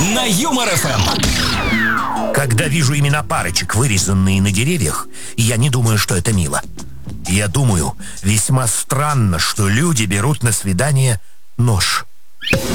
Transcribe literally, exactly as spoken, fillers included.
на Юмор эф эм. Когда вижу имена парочек, вырезанные на деревьях, я не думаю, что это мило. Я думаю, весьма странно, что люди берут на свидание нож.